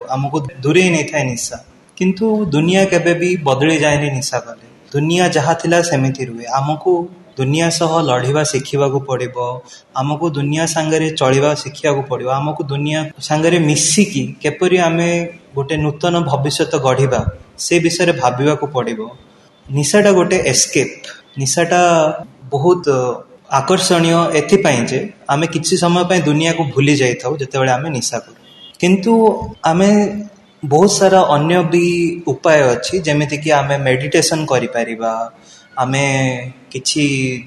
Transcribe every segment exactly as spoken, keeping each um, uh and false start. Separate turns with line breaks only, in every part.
आमको दूरे नहीं था निशा किंतु दुनिया केबे भी बदली जाएनी निशा कले दुनिया जहाँ थिला सेमिति रुहे आमको दुनिया सह लड़िबा शिखिबा को पड़िबो आमको दुनिया सांगरे चलिबा शिखिबा को पड़िबो आमको दुनिया सांगरे मिसिकी केपरि आमे गोटे नूतन भविष्यत गढ़िबा से विषय भाबिबा को पड़िबो निशाटा गोटे एस्केप निशाटा बहुत आकर्षणीय एथिपाई जे आमे किछि समय पय दुनिया को भूली जाई थाउ जतेबेले आमे निशा करू किंतु आमे बहुत सारा अन्य भी उपाय अच्छी जेमिति कि आमे मेडिटेशन करि परिबा आमे किछि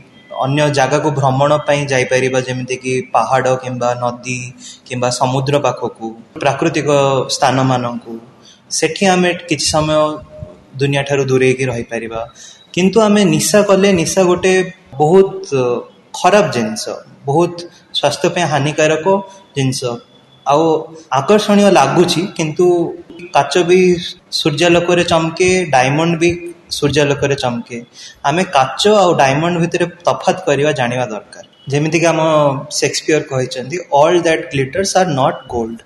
अन्य जगह को भ्रमण पई जाई परिबा जेमिति कि पहाड़ किंबा नदी किंबा समुद्र पाखकू प्राकृतिक स्थान मानकू सेठी आमे किछि समय दुनिया ठारू दूरे की रही परिबा किंतु आमे निशा कले निशा गोटे बहुत खराब जिनस बहुत स्वास्थ्य पे हानिकारक जिनस आउ आकर्षणीय लगुची किंतु काच भी सूर्यालोक रे चमके डायमंड भी सूर्यालोक रे चमके आमे काच और डायमंड भितर तफात करवा जानिबा दरकार जेमिति कि हम Shakespeare कहिसंती all that glitters are not gold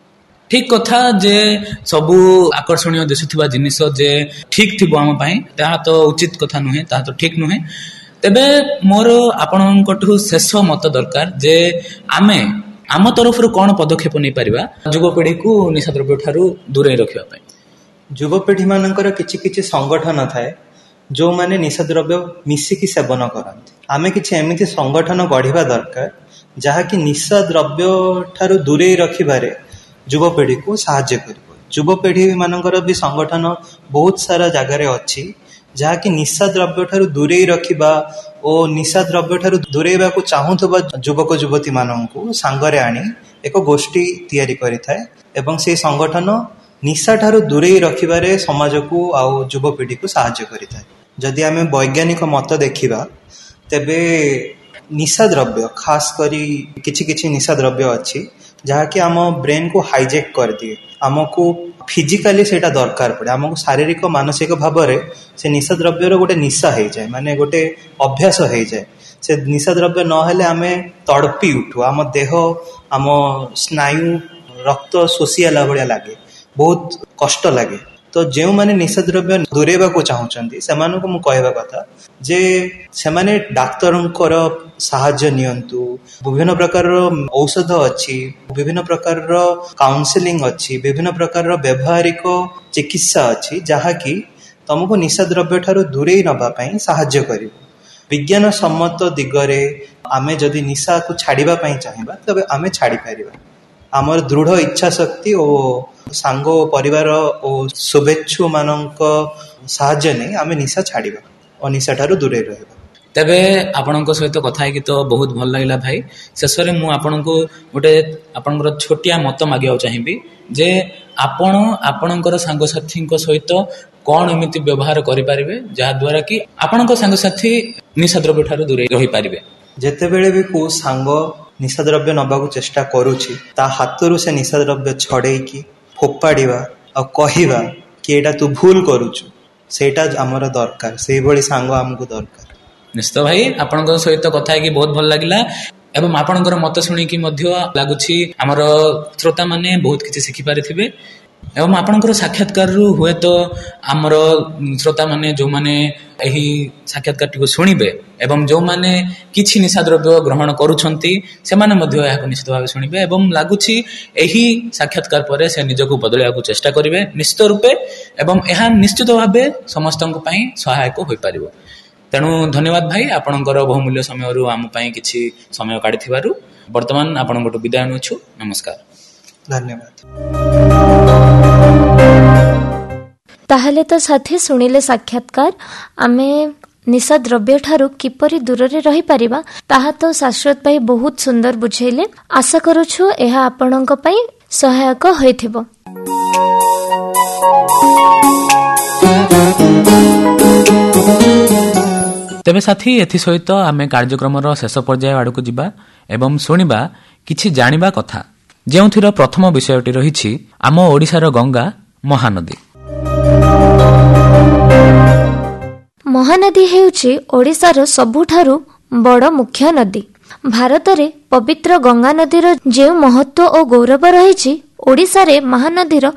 ठीक कथा जे सबु आकर्षणीय दिसुथिबा जिनिस जे ठीक थिबो हम पई ता तो उचित कथा नुहे ता तो ठीक नुहे तेबे मोर आपणकठु शेष मत दरकार जे आमे आम तरफ कौन पदक्षेप नहीं पारिबा युवपीढ़ी को निशा द्रव्य ठारू दूरे रखिबा पई
युवपीढ़ी मानकर किछि किछि संगठन थाए जो माने निशा द्रव्य मिसिकी सेवन करନ୍ତି आमे किछि एमिति संगठन गढ़िबा दरकार जहा कि निशा द्रव्य ठारू दूरे रखिबारे युवपीढ़ी को सहायता करिबो युवपीढ़ी मानकर भी संगठन बहुत सारा जगह रे अछि जहा कि निशा द्रव्य ठारू दूरे रखिबा ओ निशा द्रव्य ठारू दूरेबा को चाहुथबा युवक युवती माननकु सांगरे आनी एक गोष्ठी तयारी करिथाय एवं से संगठन निशा ठारू दूरे रखिबारे समाज को आ युवपीढ़ी को सहायता करिथाय जदि आमे वैज्ञानिक मत देखिबा तेबे निशा द्रव्य खास करी किछि किछि निशा द्रव्य अछि जहा कि आम ब्रेन को हाईजैक कर दिए आमको फिजिकाली सेटा दरकार पड़े आमको शारीरिक मानसिक भाव से निशा द्रव्यर गोटे निशा हो जाए माने गोटे अभ्यास हो जाए से निशा द्रव्य नहेले आमे तड़पी उठू आम देह आम स्नायु रक्त शोषियाला भाया लगे बहुत कष्ट लगे तो जो माने निशा द्रव्य दूरेबा को चाहूचंती सेमानन को मु कहबा कथा जे सेमाने डाक्तरंकर सहाय्य नियंतु विभिन्न प्रकार औषध अच्छी विभिन्न प्रकार काउंसलिंग अच्छी विभिन्न प्रकार व्यवहारिक चिकित्सा अच्छी जहा कि तुमको निशा द्रव्य ठारू दूरे नबा पई सहाय्य करिवो विज्ञान सम्मत दिगरे आमे जदि निशा को छाड़िबा पई चाहिबा तबे आमे छाड़ी परिबा आमर दृढ़ इच्छा शक्ति और सांग परिवार और शुभेच्छु मानक सहाय्य नहीं आमे निशा छाड़िबा और निशा ठारू दूरे रहबा
तेबे आपणक सहित कथा कि तो बहुत भल लगिला भाई शेष में मु आपणको गोटे आपणकर छोटिया मत मागिया चाहिए जे आपण आपणकर सांगसाथी सहित कौन एमती व्यवहार करें जहा द्वारा कि आपणक सांगसाथी निशा द्रव्य ठारू दूरे रही पारिबे
जेते बेले भी को सांग निशा द्रव्य नबाकू चेष्टा करुछि ता हाथरू से निशा द्रव्य छड़े की फोपाड़िबा आ कहिबा कि एटा तू भूल करूछु सेटा हमर दरकार सेही भली सांग हमको दरकार
निश्चित भाई आपन सहित कथा कि बहुत भल लगिला एवं आपणकर मत शुणिकी लगुच आमर श्रोता माने बहुत किसी शिखि पारिथिबे एवं आपणकर साक्षात्कार हुए तो आमर श्रोता माने जो माने एही साक्षात्कार टी शुणिबे एवं जो माने किछि निशा द्रव्य ग्रहण करूछंती से माने मध्य याको निश्चित भाव शुणिबे एवं लागुछि एही साक्षात्कार परे से निजको बदलया को चेष्टा करिवे निश्चित रूपे एवं एहा निश्चित भाबे समस्तक पई सहायक होई परिबो तेणु धन्यवाद भाई आपणकर बहुमूल्य समय आम किसी समय काढ़ी वर्तमान आपण गोटे विदाय नौछु नमस्कार
धन्यवाद।
ताहले तो साथी सुनिले साक्षात्कार आमे निशा द्रव्य ठारू किपरि दूर रे रही परिबा ताहा तो शाश्वत भाई बहुत सुंदर बुझेले आशा करूछु एहा आपणक पई सहायक होइथिबो।
तेबे साथी एथि सहित आमे कार्यक्रमर शेष पर्याय आड़क जिबा एवं शुणिबा किछि जानिबा कथा जेउथिर प्रथम विषयटी रहिछि आम ओडिशार गंगा महानदी।
महानदी हेउछि ओडिशार सबुठारु बड़ मुख्य नदी। भारत रे पवित्र गंगा नदीर जे महत्व और गौरव रहिछि ओडिशा रे महानदीर